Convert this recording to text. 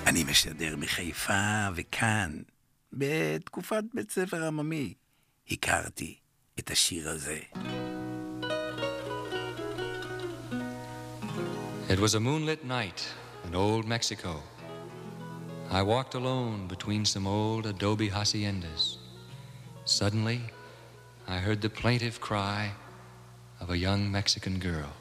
אני משדר מחיפה, וכאן, בתקופת בית ספר עממי, הכרתי את השיר הזה. It was a moonlit night in old Mexico. I walked alone between some old adobe haciendas. Suddenly, I heard the plaintive cry of a young Mexican girl.